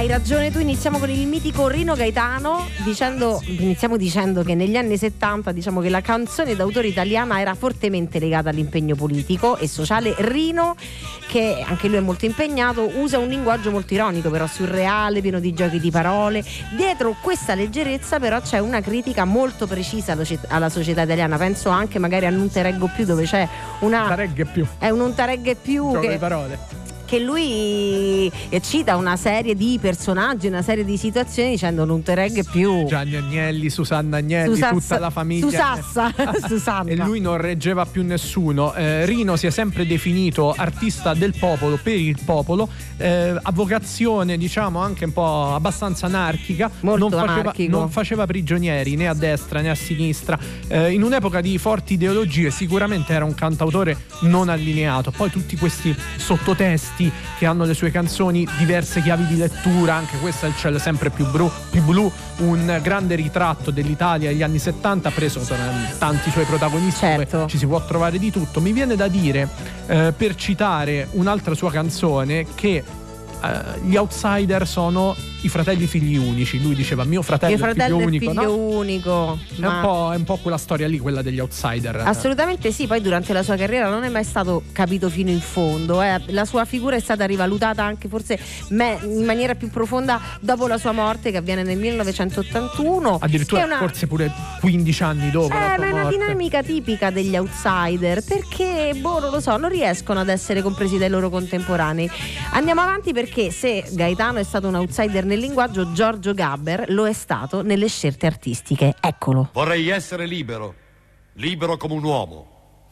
hai ragione tu, iniziamo con il mitico Rino Gaetano, iniziamo dicendo che negli anni 70 diciamo che la canzone d'autore italiana era fortemente legata all'impegno politico e sociale. Rino, che anche lui è molto impegnato, usa un linguaggio molto ironico, però surreale, pieno di giochi di parole. Dietro questa leggerezza però c'è una critica molto precisa alla società italiana. Penso anche magari a Non te reggo più, dove c'è una è un Non te reggo più gioco che di parole, che lui cita una serie di personaggi, una serie di situazioni dicendo non te regge più Gianni Agnelli, Susanna Agnelli, tutta la famiglia Susanna. E lui non reggeva più nessuno. Rino si è sempre definito artista del popolo, per il popolo, a vocazione diciamo anche un po' abbastanza anarchica, non faceva prigionieri né a destra né a sinistra, in un'epoca di forti ideologie sicuramente era un cantautore non allineato. Poi tutti questi sottotesti che hanno le sue canzoni diverse chiavi di lettura, anche questa è il cielo sempre più blu, un grande ritratto dell'Italia degli anni 70 preso da tanti suoi protagonisti, certo. Dove ci si può trovare di tutto. Mi viene da dire, per citare un'altra sua canzone, che gli outsider sono i fratelli figli unici. Lui diceva mio fratello è figlio unico. È un po' quella storia lì, quella degli outsider. Assolutamente sì. Poi durante la sua carriera non è mai stato capito fino in fondo, la sua figura è stata rivalutata anche forse in maniera più profonda dopo la sua morte, che avviene nel 1981, addirittura forse pure 15 anni dopo la sua è una morte. dinamica tipica degli outsider, perché non lo so, non riescono ad essere compresi dai loro contemporanei. Andiamo avanti, perché se Gaetano è stato un outsider nel linguaggio, Giorgio Gaber lo è stato nelle scelte artistiche. Eccolo. Vorrei essere libero come un uomo.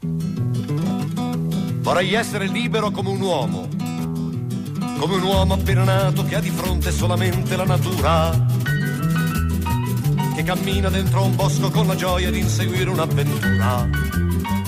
Vorrei essere libero come un uomo appena nato che ha di fronte solamente la natura, che cammina dentro un bosco con la gioia di inseguire un'avventura.